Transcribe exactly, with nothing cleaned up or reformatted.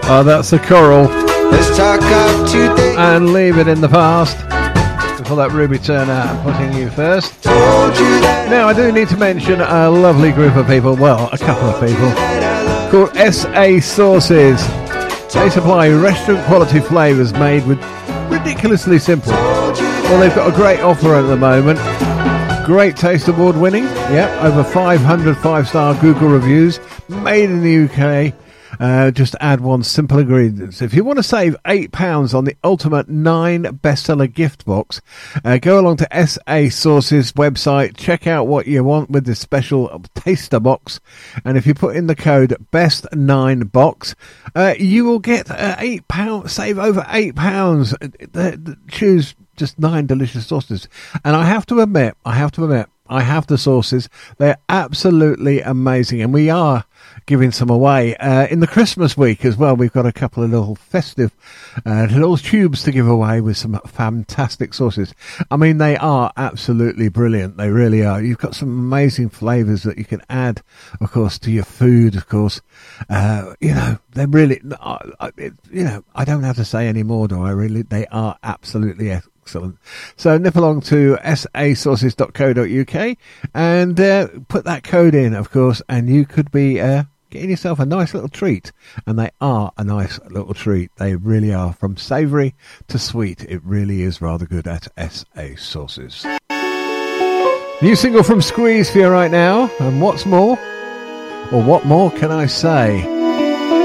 Oh, that's the Coral. Let's talk of today. And Leave It in the Past. Before that, Ruby Turner, Putting You First. Told you that Now, I do need to mention a lovely group of people, well, a couple of people, called S A Sauces. They supply restaurant quality flavours made with ridiculously simple. Well, they've got a great offer at the moment. Great Taste Award winning. Yep, over five hundred five-star Google reviews. Made in the U K. Uh, just add one simple ingredient. If you want to save eight pounds on the ultimate nine bestseller gift box, uh, go along to S A Sauces website, check out what you want with this special taster box, and if you put in the code best nine box, uh, you will get uh, eight pounds, save over eight pounds. Uh, choose just nine delicious sauces. And I have to admit, I have to admit, I have the sauces. They're absolutely amazing, and we are giving some away uh, in the Christmas week as well. We've got a couple of little festive uh, little tubes to give away with some fantastic sauces. I mean, they are absolutely brilliant. They really are. You've got some amazing flavours that you can add, of course, to your food, of course. Uh, you know, they're really, uh, it, you know, I don't have to say any more, do I really? They are absolutely excellent. Excellent. So nip along to s a sauces dot co dot u k and uh, put that code in, of course, and you could be uh, getting yourself a nice little treat. And they are a nice little treat. They really are. From savoury to sweet, it really is rather good at S A Sauces. New single from Squeeze for you right now. And what's more, or what more can I say?